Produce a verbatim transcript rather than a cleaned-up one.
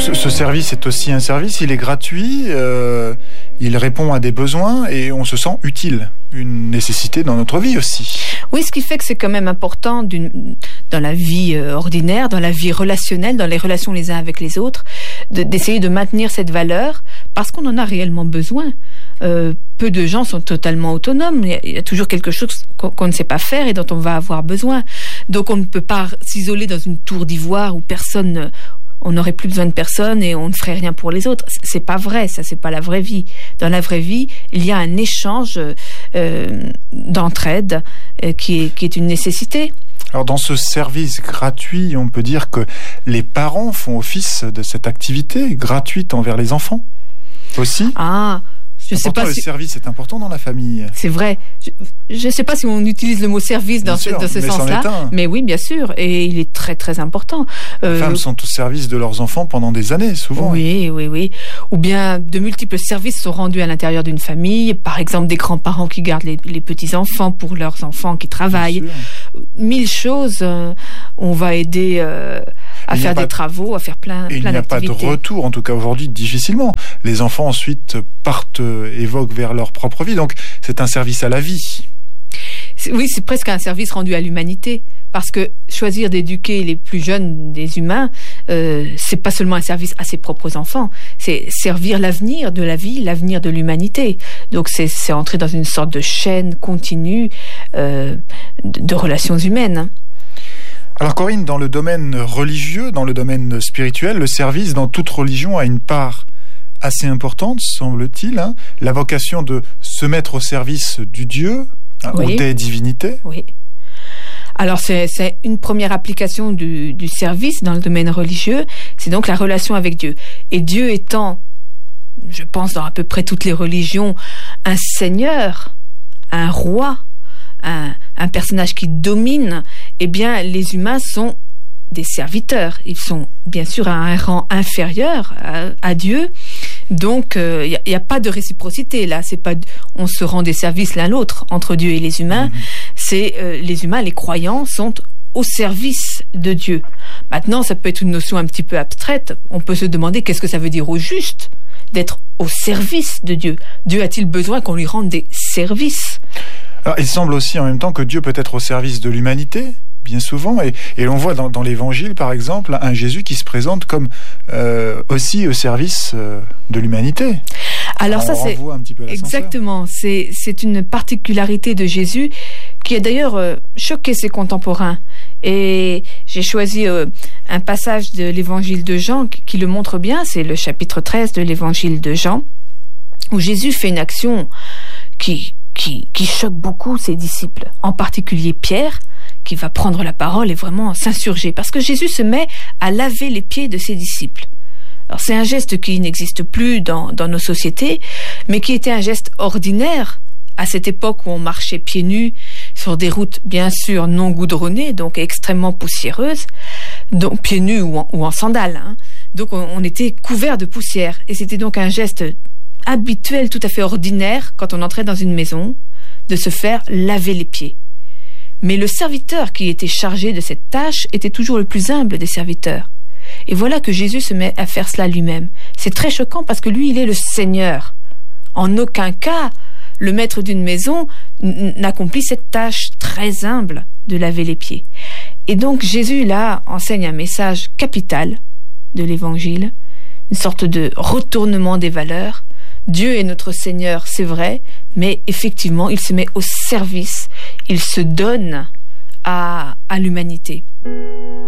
ce, ce service est aussi un service, il est gratuit, euh, il répond à des besoins et on se sent utile, une nécessité dans notre vie aussi. Oui, ce qui fait que c'est quand même important d'une, dans la vie euh, ordinaire, dans la vie relationnelle, dans les relations les uns avec les autres, de, d'essayer de maintenir cette valeur parce qu'on en a réellement besoin. Euh, peu de gens sont totalement autonomes. Il y a, il y a toujours quelque chose qu'on, qu'on ne sait pas faire et dont on va avoir besoin. Donc on ne peut pas s'isoler dans une tour d'ivoire où personne, on n'aurait plus besoin de personne et on ne ferait rien pour les autres. C'est pas vrai, ça, c'est pas la vraie vie. Dans la vraie vie, il y a un échange euh, d'entraide euh, qui est, qui est une nécessité. Alors dans ce service gratuit, on peut dire que les parents font office de cette activité gratuite envers les enfants aussi. Ah, je sais pas le si... service est important dans la famille. C'est vrai. Je ne sais pas si on utilise le mot service dans ce, dans ce sens-là, mais oui, bien sûr, et il est très très important. Les euh... femmes sont au service de leurs enfants pendant des années, souvent. Oui, oui, oui. Ou bien de multiples services sont rendus à l'intérieur d'une famille. Par exemple, des grands-parents qui gardent les, les petits-enfants pour leurs enfants qui travaillent. Mille choses. Euh, on va aider euh, à faire des de... travaux, à faire plein, et plein d'activités. Il n'y a pas de retour, en tout cas aujourd'hui, difficilement. Les enfants ensuite partent et voguent vers leur propre vie. Donc c'est un service à la vie. Oui, c'est presque un service rendu à l'humanité. Parce que choisir d'éduquer les plus jeunes des humains, euh, c'est pas seulement un service à ses propres enfants, c'est servir l'avenir de la vie, l'avenir de l'humanité. Donc c'est, c'est entrer dans une sorte de chaîne continue euh, de, de relations humaines. Alors Corinne, dans le domaine religieux, dans le domaine spirituel, le service dans toute religion a une part assez importante, semble-t-il, hein, la vocation de se mettre au service du Dieu, hein, oui. ou des divinités. Oui. Alors c'est, c'est une première application du, du service dans le domaine religieux, c'est donc la relation avec Dieu. Et Dieu étant, je pense dans à peu près toutes les religions, un seigneur, un roi, un, un personnage qui domine, eh bien les humains sont des serviteurs. Ils sont bien sûr à un rang inférieur à, à Dieu. Donc, il euh, n'y a, a pas de réciprocité là. C'est pas, on se rend des services l'un l'autre entre Dieu et les humains. Mmh. C'est euh, les humains, les croyants sont au service de Dieu. Maintenant, ça peut être une notion un petit peu abstraite. On peut se demander qu'est-ce que ça veut dire au juste d'être au service de Dieu. Dieu a-t-il besoin qu'on lui rende des services ? Alors, il semble aussi en même temps que Dieu peut être au service de l'humanité. Bien souvent, et, et l'on voit dans, dans l'Évangile, par exemple, un Jésus qui se présente comme euh, aussi au service euh, de l'humanité. Alors ça, c'est exactement, c'est c'est une particularité de Jésus qui a d'ailleurs euh, choqué ses contemporains. Et j'ai choisi euh, un passage de l'Évangile de Jean qui, qui le montre bien. C'est le chapitre treize de l'Évangile de Jean, où Jésus fait une action qui qui qui choque beaucoup ses disciples, en particulier Pierre, qui va prendre la parole et vraiment s'insurger. Parce que Jésus se met à laver les pieds de ses disciples. Alors c'est un geste qui n'existe plus dans, dans nos sociétés, mais qui était un geste ordinaire à cette époque où on marchait pieds nus sur des routes bien sûr non goudronnées, donc extrêmement poussiéreuses, donc pieds nus ou en, ou en sandales. Hein. Donc on, on était couverts de poussière. Et c'était donc un geste habituel, tout à fait ordinaire, quand on entrait dans une maison, de se faire laver les pieds. Mais le serviteur qui était chargé de cette tâche était toujours le plus humble des serviteurs. Et voilà que Jésus se met à faire cela lui-même. C'est très choquant parce que lui, il est le Seigneur. En aucun cas, le maître d'une maison n- n'accomplit cette tâche très humble de laver les pieds. Et donc Jésus, là, enseigne un message capital de l'Évangile, une sorte de retournement des valeurs. Dieu est notre Seigneur, c'est vrai, mais effectivement, il se met au service, il se donne à, à l'humanité.